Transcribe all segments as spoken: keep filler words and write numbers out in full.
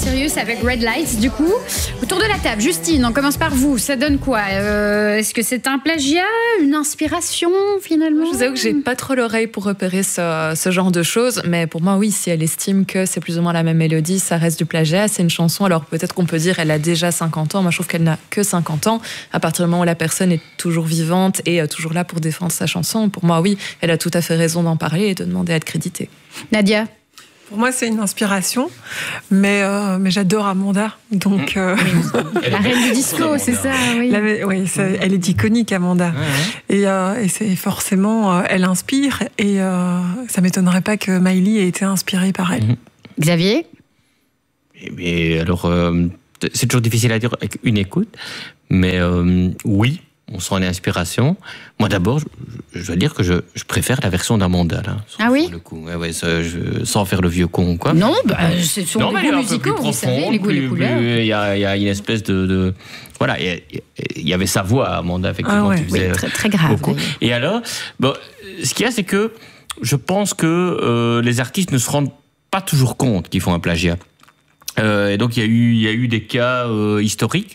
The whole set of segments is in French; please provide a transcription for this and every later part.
Sirius avec Red Lights, du coup. Autour de la table, Justine, on commence par vous. Ça donne quoi euh, Est-ce que c'est un plagiat, une inspiration, finalement? Je vous avoue que j'ai pas trop l'oreille pour repérer ce, ce genre de choses, mais pour moi, oui, si elle estime que c'est plus ou moins la même mélodie, ça reste du plagiat. C'est une chanson, alors peut-être qu'on peut dire elle a déjà cinquante ans. Moi, je trouve qu'elle n'a que cinquante ans. À partir du moment où la personne est toujours vivante et euh, toujours là pour défendre sa chanson, pour moi, oui, elle a tout à fait raison d'en parler et de demander à être créditée. Nadia? Pour moi, c'est une inspiration, mais, euh, mais j'adore Amanda. Donc, euh... oui. La reine du disco, c'est ça, oui. La, oui, ça, elle est iconique, Amanda. Ouais. Et, euh, et c'est forcément, euh, elle inspire, et euh, ça ne m'étonnerait pas que Miley ait été inspirée par elle. Mmh. Xavier? Mais alors, euh, c'est toujours difficile à dire avec une écoute, mais euh, oui. On sent l'inspiration. Moi, d'abord, je, je dois dire que je, je préfère la version d'Amanda. Là, ah oui le coup. Ouais, ouais, ça, je, sans faire le vieux con, quoi. Non, bah, c'est sur les goûts musicaux, vous savez, les goûts et les couleurs. Il y a, y a une espèce de... de voilà, il y, y avait sa voix, Amanda, effectivement. Ah ouais. Qui faisait oui, très, très grave. Beaucoup. Et alors, bon, ce qu'il y a, c'est que je pense que euh, les artistes ne se rendent pas toujours compte qu'ils font un plagiat. Euh, et donc, il y a eu, il y a eu des cas euh, historiques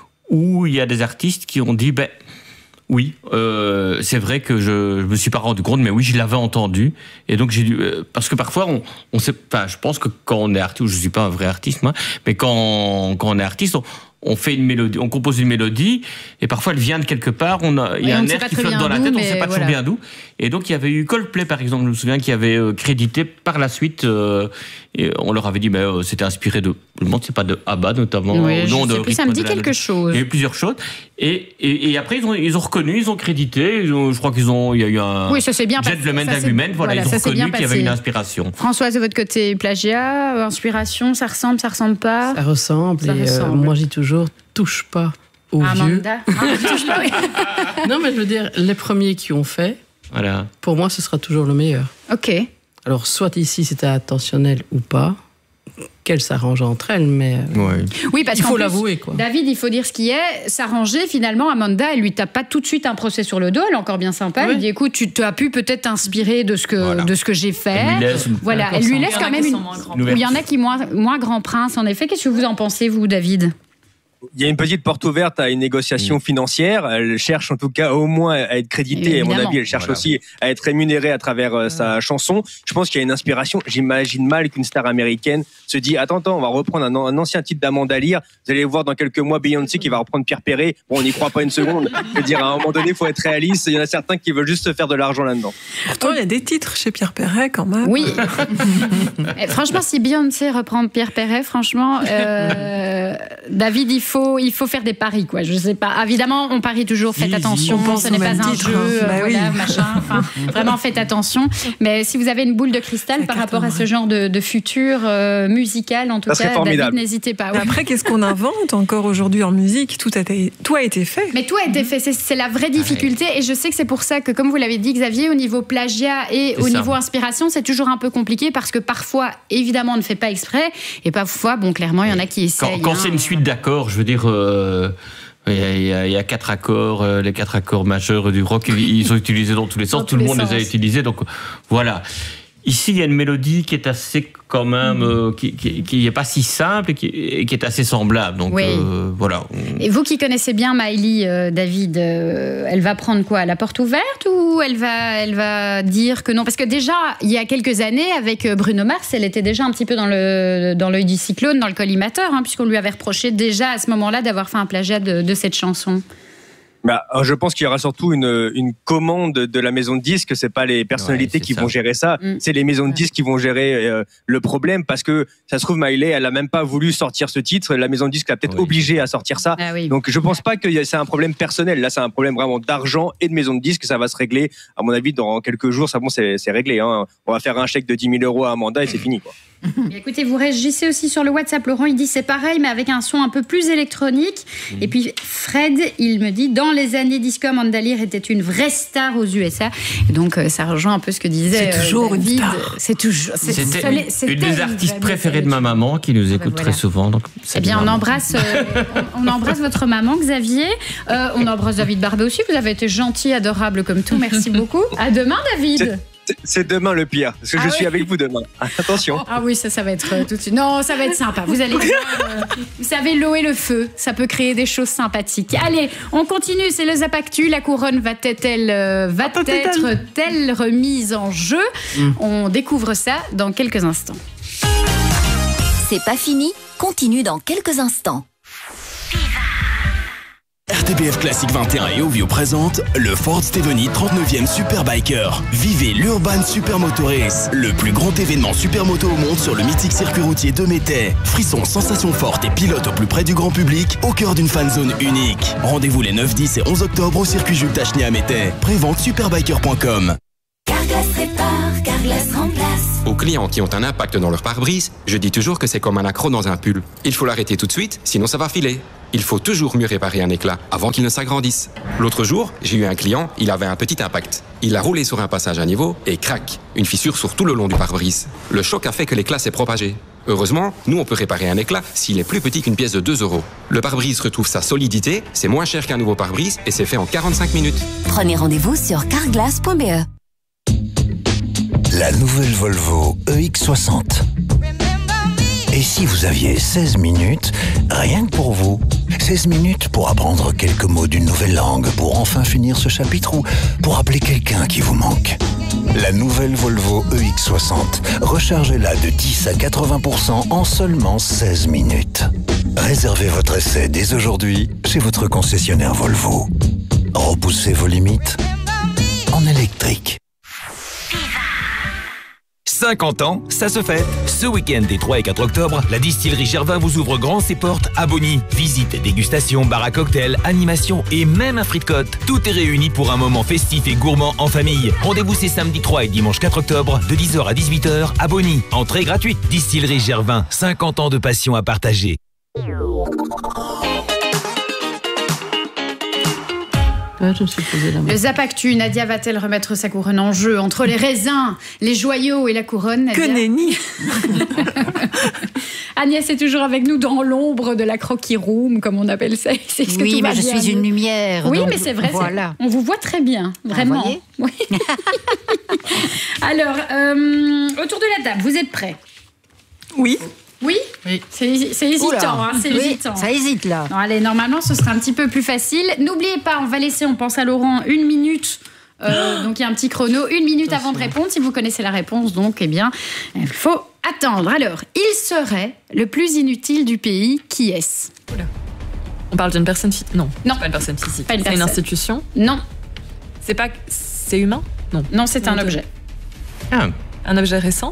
où il y a des artistes qui ont dit, ben, oui, euh, c'est vrai que je, je me suis pas rendu compte, mais oui, je l'avais entendu. Et donc, j'ai dû, euh, parce que parfois, on, on sait, enfin, je pense que quand on est artiste, je suis pas un vrai artiste, moi, mais quand, quand on est artiste, on, on fait une mélodie, on compose une mélodie, et parfois elle vient de quelque part, on a, il y a un air qui flotte dans la tête, on ne sait pas toujours bien d'où. Et donc il y avait eu Coldplay par exemple, je me souviens, qui avait euh, crédité par la suite, euh, et on leur avait dit, mais euh, c'était inspiré de, je me demande, c'est pas de ABBA notamment, oui, non, je de sais plus, ça me dit la, quelque chose. Il y a eu plusieurs choses, et, et, et après ils ont, ils ont reconnu, ils ont crédité, ils ont, je crois qu'ils ont, il y a eu un oui, ça s'est bien gentleman agreement, voilà, voilà, ils ont reconnu qu'il y avait une inspiration. Françoise, de votre côté, plagiat, inspiration, ça ressemble, ça ressemble pas? Ça ressemble, ça et ressemble. Euh, moi je dis toujours, touche pas aux Amanda. vieux. Ah, touche pas, oui. Non, mais je veux dire, les premiers qui ont fait, voilà. Pour moi, ce sera toujours le meilleur. Ok. Alors, soit ici, c'était intentionnel ou pas, qu'elles s'arrangent entre elles, mais ouais. Oui, parce il faut l'avouer, quoi. David, il faut dire ce qui est, s'arranger, finalement, Amanda, elle lui tape pas tout de suite un procès sur le dos, elle est encore bien sympa, oui. Elle dit, écoute, tu as pu peut-être t'inspirer de ce que, voilà. de ce que j'ai fait. Elle lui laisse, voilà, elle lui laisse quand même une... Il y en a qui moins, moins grand prince, en effet. Qu'est-ce que vous en pensez, vous, David ? Il y a une petite porte ouverte à une négociation mmh. financière. Elle cherche en tout cas au moins à être créditée. Et à mon avis, elle cherche voilà. aussi à être rémunérée à travers euh, sa chanson. Je pense qu'il y a une inspiration. J'imagine mal qu'une star américaine se dit « Attends, attends, on va reprendre un, un ancien titre d'Amanda Lear. Vous allez voir dans quelques mois Beyoncé qui va reprendre Pierre Perret. » Bon, on n'y croit pas une seconde. Je veux dire, à un moment donné, il faut être réaliste. Il y en a certains qui veulent juste se faire de l'argent là-dedans. Pourtant, il y a des titres chez Pierre Perret quand même. Oui. Franchement, si Beyoncé reprend Pierre Perret, franchement, euh, David, il faut, il faut faire des paris, quoi. Je sais pas. Évidemment, on parie toujours. Faites attention. Ce n'est pas un titre, jeu. hein. Bah voilà, oui. machin. Enfin, vraiment, faites attention. Mais si vous avez une boule de cristal par rapport à ce genre de, de futur euh, musical, en tout ça cas, David, n'hésitez pas. Oui. Après, qu'est-ce qu'on invente encore aujourd'hui en musique? Tout a été, tout a été fait. Mais tout a été fait. C'est, c'est la vraie difficulté. Et je sais que c'est pour ça que, comme vous l'avez dit, Xavier, au niveau plagiat et c'est au ça. niveau inspiration, c'est toujours un peu compliqué parce que parfois, évidemment, on ne fait pas exprès. Et parfois, bon, clairement, il y en a qui essayent. Quand, quand hein. c'est une suite d'accords, je veux dire. Euh... Il y, a, il, y a, il y a quatre accords, euh, les quatre accords majeurs du rock, ils sont utilisés dans tous les sens, dans tout le monde sens. les a utilisés, donc voilà. Ici, il y a une mélodie qui est assez quand même, euh, qui, qui, qui est pas si simple et qui, et qui est assez semblable. Donc oui. euh, voilà. Et vous qui connaissez bien Miley, euh, David, euh, elle va prendre quoi, la porte ouverte ou elle va, elle va dire que non? Parce que déjà, il y a quelques années, avec Bruno Mars, elle était déjà un petit peu dans le dans l'œil du cyclone, dans le collimateur, hein, puisqu'on lui avait reproché déjà à ce moment-là d'avoir fait un plagiat de, de cette chanson. Bah, je pense qu'il y aura surtout une, une commande de la maison de disques. C'est pas les personnalités ouais, qui ça. vont gérer ça. Mm. C'est les maisons de disques qui vont gérer euh, le problème parce que ça se trouve Miley, elle a même pas voulu sortir ce titre. La maison de disques l'a peut-être oui. obligée à sortir ça. Ah oui. Donc je pense pas que c'est un problème personnel. Là, c'est un problème vraiment d'argent et de maison de disques. Ça va se régler. À mon avis, dans quelques jours, ça bon, c'est, c'est réglé. Hein. On va faire un chèque de dix mille euros à Amanda et c'est fini, quoi. Écoutez, vous réagissez aussi sur le WhatsApp. Laurent, il dit c'est pareil, mais avec un son un peu plus électronique. Mmh. Et puis Fred, il me dit dans les années disco, Amanda Lear était une vraie star aux U S A. Et donc ça rejoint un peu ce que disait c'est toujours David. Une star. C'est toujours. C'est, c'était c'était, une, c'était une des artistes préférées de ma maman qui nous écoute ah ben voilà. très souvent. Donc eh bien, on embrasse, euh, on, on embrasse votre maman, Xavier. Euh, on embrasse David Barbet aussi. Vous avez été gentil, adorable comme tout. Merci beaucoup. À demain, David. C'est... C'est demain le pire, parce que ah je oui. suis avec vous demain. Attention. Ah oui, ça, ça va être euh, tout de suite. Non, ça va être sympa. Vous allez voir, euh, vous savez, l'eau et le feu, ça peut créer des choses sympathiques. Allez, on continue, c'est le Zap Actu. La couronne va être-elle, euh, va être-elle remise en jeu mmh. On découvre ça dans quelques instants. C'est pas fini, continue dans quelques instants. R T B F Classique vingt et un et Ovio présente le Ford Steveni trente-neuvième Superbiker. Vivez l'Urban Supermoto Race, le plus grand événement supermoto au monde sur le mythique circuit routier de Métais. Frissons, sensations fortes et pilote au plus près du grand public, au cœur d'une fan zone unique. Rendez-vous les neuf, dix et onze octobre au circuit Jules Tacheny à Métais. Prévente superbiker point com. Carglass répare, Carglass remplace. Aux clients qui ont un impact dans leur pare-brise, je dis toujours que c'est comme un accroc dans un pull. Il faut l'arrêter tout de suite, sinon ça va filer. Il faut toujours mieux réparer un éclat avant qu'il ne s'agrandisse. L'autre jour, j'ai eu un client, il avait un petit impact. Il a roulé sur un passage à niveau et crac, une fissure sur tout le long du pare-brise. Le choc a fait que l'éclat s'est propagé. Heureusement, nous on peut réparer un éclat s'il est plus petit qu'une pièce de deux euros. Le pare-brise retrouve sa solidité, c'est moins cher qu'un nouveau pare-brise et c'est fait en quarante-cinq minutes. Prenez rendez-vous sur carglass point b e. La nouvelle Volvo E X soixante. Et si vous aviez seize minutes, rien que pour vous, seize minutes pour apprendre quelques mots d'une nouvelle langue, pour enfin finir ce chapitre ou pour appeler quelqu'un qui vous manque. La nouvelle Volvo E X soixante, rechargez-la de dix à quatre-vingts pour cent en seulement seize minutes. Réservez votre essai dès aujourd'hui chez votre concessionnaire Volvo. Repoussez vos limites en électrique. cinquante ans, ça se fait. Ce week-end des trois et quatre octobre, la distillerie Gervin vous ouvre grand ses portes à Bonny. Visite et dégustation, bar à cocktail, animation et même un frite côte. Tout est réuni pour un moment festif et gourmand en famille. Rendez-vous ces samedi trois et dimanche quatre octobre de dix heures à dix-huit heures à Bonny. Entrée gratuite. Distillerie Gervin, cinquante ans de passion à partager. Ouais, je me suis posé la le Zap Actu, Nadia va-t-elle remettre sa couronne en jeu entre les raisins, les joyaux et la couronne, Nadia? Que nenni. Agnès est toujours avec nous dans l'ombre de la croquis room, comme on appelle ça. C'est ce que oui, mais je bien. suis une lumière. Oui, donc, mais c'est vrai, voilà. c'est, on vous voit très bien, vraiment. Ah, oui. Alors, euh, autour de la table, vous êtes prêts? Oui. Oui, oui. C'est, c'est hésitant, hein, c'est oui, hésitant. Ça hésite là. Non, allez, normalement, ce sera un petit peu plus facile. N'oubliez pas, on va laisser, on pense à Laurent, une minute. Euh, donc il y a un petit chrono, une minute avant de répondre. Si vous connaissez la réponse, donc, eh bien, il faut attendre. Alors, il serait le plus inutile du pays. Qui est-ce? Oula. On parle d'une personne physique? Non, non. C'est pas une personne physique. Pas une c'est personne. une institution? Non. C'est pas, c'est humain? Non. Non, c'est un objet. Ah. Un objet récent?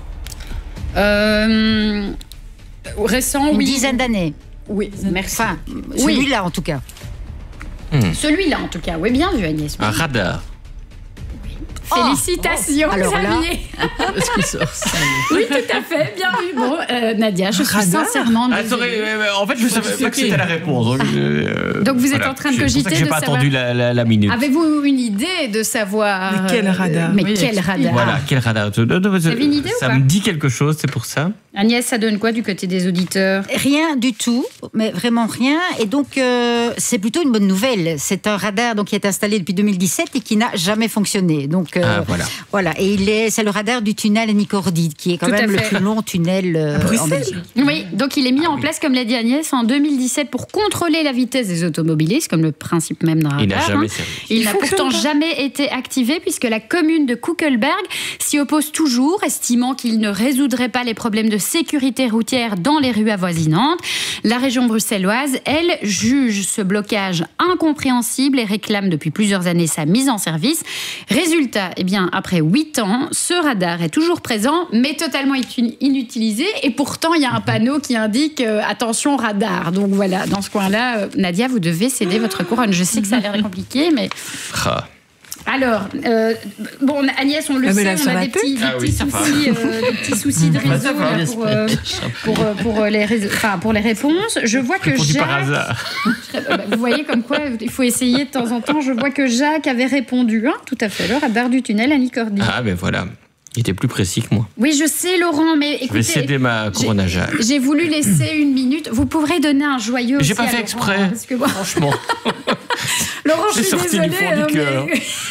Euh. Récent, Une oui. Une dizaine d'années. Oui, merci. Enfin, celui-là, en tout cas. Mmh. Celui-là, en tout cas. Oui, bien vu, Agnès. Un radar. Oui. Félicitations, oh. Alors Xavier. Là, est-ce qu'il sort ça? Oui, tout à fait. Bien vu. Bon, euh, Nadia, je suis radar. sincèrement ah, sorry, en fait, je ne savais pas que c'était la réponse. Donc, euh, donc vous êtes voilà. en train de cogiter. cogiter. Je n'ai pas savoir... attendu la, la, la minute. Avez-vous une idée de savoir. Mais quel radar? Mais oui, quel radar? Voilà, quel radar? Vous avez une idée Ça ou pas? me dit quelque chose, c'est pour ça. Agnès, ça donne quoi du côté des auditeurs? Rien du tout, mais vraiment rien. Et donc, euh, c'est plutôt une bonne nouvelle. C'est un radar donc, qui est installé depuis deux mille dix-sept et qui n'a jamais fonctionné. Donc, euh, ah, voilà. voilà. Et il est, c'est le radar du tunnel Nicordide, qui est quand tout même le fait. plus long tunnel euh, en Belgique. Oui, donc il est mis ah, en oui. place, comme l'a dit Agnès, en deux mille dix-sept pour contrôler la vitesse des automobilistes, comme le principe même d'un radar. Il n'a jamais hein. servi. Il, il n'a pourtant pas. jamais été activé, puisque la commune de Kuckelberg s'y oppose toujours, estimant qu'il ne résoudrait pas les problèmes de sécurité routière dans les rues avoisinantes. La région bruxelloise, elle, juge ce blocage incompréhensible et réclame depuis plusieurs années sa mise en service. Résultat, eh bien, après huit ans, ce radar est toujours présent, mais totalement inutilisé. Et pourtant, il y a un panneau qui indique euh, « Attention, radar ». Donc voilà, dans ce coin-là, euh, Nadia, vous devez céder votre couronne. Je sais que ça a l'air compliqué, mais... Ah. Alors, euh, bon, Agnès, on le ah, sait, là, on a des petits, des, ah, petits oui, soucis, euh, des petits soucis de réseau là, pour, euh, pour, euh, pour, euh, les réseaux, enfin, pour les réponses. Je vois que Jacques... par hasard. Vous voyez comme quoi, il faut essayer de temps en temps. Je vois que Jacques avait répondu, hein, tout à fait, le radar du tunnel à Nicordie. Ah, ben voilà. Il était plus précis que moi. Oui, je sais, Laurent, mais écoutez... Je vais céder ma couronne à Jacques. J'ai voulu laisser une minute. Vous pourrez donner un joyeux J'ai aussi pas à fait Laurent, exprès, hein, parce que bon... franchement. Laurent, je suis sorti désolée, du fond du cœur. mais...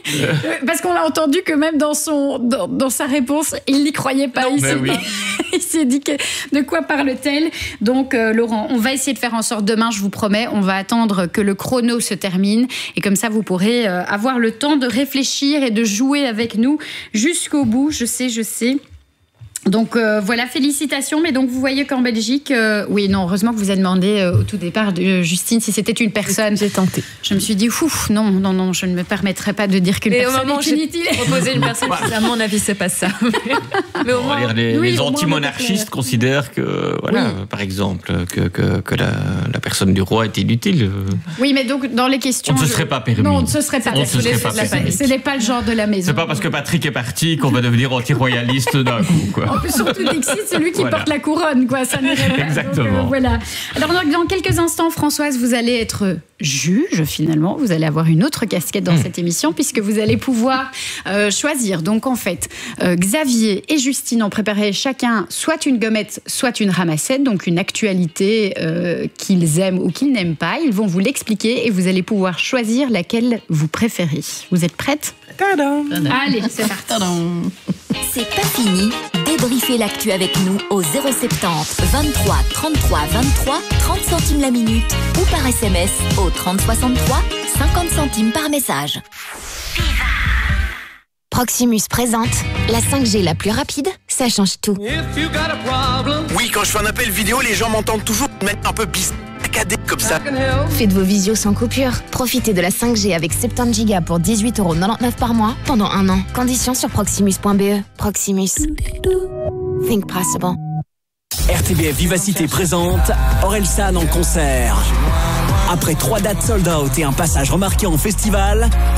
Parce qu'on l'a entendu que même dans, son, dans, dans sa réponse, il n'y croyait pas. Il s'est, oui. il s'est dit que, de quoi parle-t-elle. Donc, euh, Laurent, on va essayer de faire en sorte, demain, je vous promets, on va attendre que le chrono se termine. Et comme ça, vous pourrez euh, avoir le temps de réfléchir et de jouer avec nous jusqu'au bout. Je sais, je sais. Donc euh, voilà, félicitations. Mais donc vous voyez qu'en Belgique, euh, oui, non, heureusement que vous avez demandé euh, au tout départ de euh, Justine si c'était une personne. J'ai tenté. Je me suis dit, ouf, non, non, non, je ne me permettrai pas de dire qu'une Et personne au moment est où inutile. j'ai proposé une personne, à mon avis, c'est pas ça. Mais au moins, les, oui, les au moins, anti-monarchistes considèrent que, voilà, Oui. par exemple, que, que, que la, la personne du roi est inutile. Oui, mais donc dans les questions, On ne se je- serait pas permis. Non, on ne se serait pas On ne se serait pas permis. permis. Ce n'est pas le genre de la maison. C'est pas parce que Patrick est parti qu'on va devenir anti-royaliste d'un coup, quoi. En plus, surtout Dixit, celui qui Voilà. porte la couronne, quoi. Ça n'irait pas. Exactement. Donc, euh, voilà. Alors, donc, dans quelques instants, Françoise, vous allez être juge, finalement. Vous allez avoir une autre casquette dans Mmh. cette émission, puisque vous allez pouvoir euh, choisir. Donc, en fait, euh, Xavier et Justine ont préparé chacun soit une gommette, soit une ramassette, donc une actualité euh, qu'ils aiment ou qu'ils n'aiment pas. Ils vont vous l'expliquer et vous allez pouvoir choisir laquelle vous préférez. Vous êtes prêtes ? Tadam. Allez, c'est parti. C'est pas fini. Débriefez l'actu avec nous au zéro soixante-dix vingt-trois trente-trois vingt-trois, trente centimes la minute ou par S M S au trente soixante-trois, cinquante centimes par message. Proximus présente la cinq G la plus rapide, ça change tout. Oui, quand je fais un appel vidéo, les gens m'entendent toujours de manière un peu bizarre, saccadée comme ça. Faites vos visios sans coupure. Profitez de la cinq G avec soixante-dix gigas pour dix-huit euros quatre-vingt-dix-neuf par mois pendant un an. Conditions sur proximus point b e. Proximus. Think possible. R T B F Vivacité présente Orelsan en concert. Après trois dates sold out et un passage remarqué en festival,